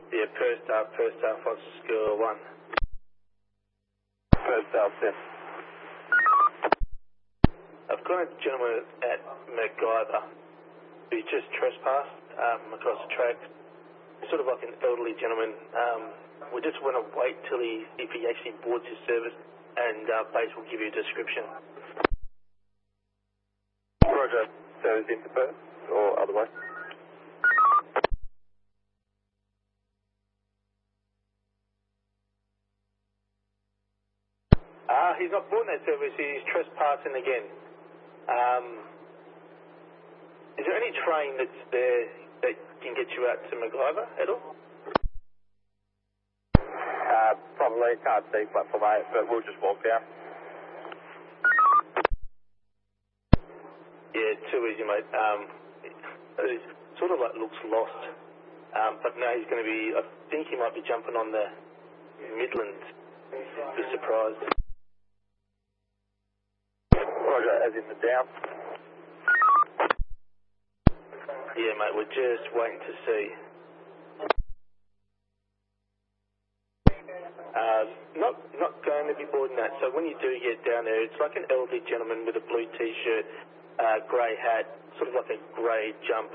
Yeah, per staff, Oscar 1. First staff, yes. I've got a gentleman at MacGyver who just trespassed across the track, sort of like an elderly gentleman. We just want to wait till if he actually boards his service, and base will give you a description. Roger, service into Perth or otherwise? He's not boarding that service, he's trespassing again. Is there any train that's there that can get you out to MacGyver at all? Probably can't see platform 8, but we'll just walk down. Yeah, too easy, mate. It sort of like looks lost. But now he's going to be, I think he might be jumping on the Midlands. Be surprised. Roger, as in the down. Yeah, mate, we're just waiting to see. Not going to be boarding that. So when you do get down there, it's like an elderly gentleman with a blue t-shirt, grey hat, sort of like a grey jumper.